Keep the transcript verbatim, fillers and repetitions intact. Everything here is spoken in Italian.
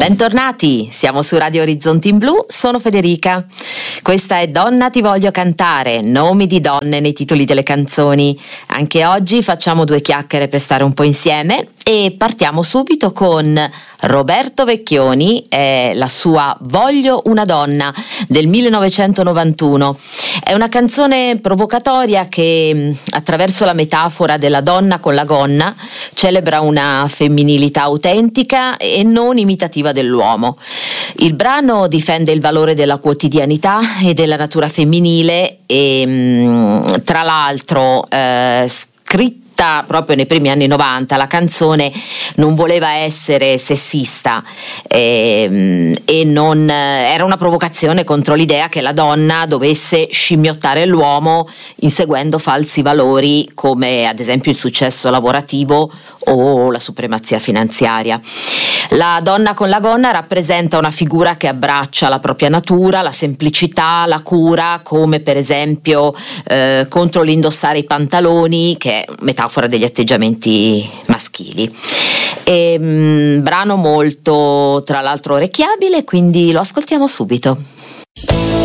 Bentornati, siamo su Radio Orizzonti in Blu, sono Federica. Questa è Donna ti voglio cantare, nomi di donne nei titoli delle canzoni. Anche oggi facciamo due chiacchiere per stare un po' insieme e partiamo subito con Roberto Vecchioni e la sua Voglio una donna del millenovecentonovantuno. È una canzone provocatoria che, attraverso la metafora della donna con la gonna, celebra una femminilità autentica e non imitativa dell'uomo. Il brano difende il valore della quotidianità e della natura femminile e, tra l'altro, eh, scritto proprio nei primi anni novanta, la canzone non voleva essere sessista e, e non era una provocazione contro l'idea che la donna dovesse scimmiottare l'uomo inseguendo falsi valori come ad esempio il successo lavorativo o la supremazia finanziaria. La donna con la gonna rappresenta una figura che abbraccia la propria natura, la semplicità, la cura, come per esempio eh, contro l'indossare i pantaloni, che è metafora degli atteggiamenti maschili. E, mh, brano molto, tra l'altro, orecchiabile, quindi lo ascoltiamo subito.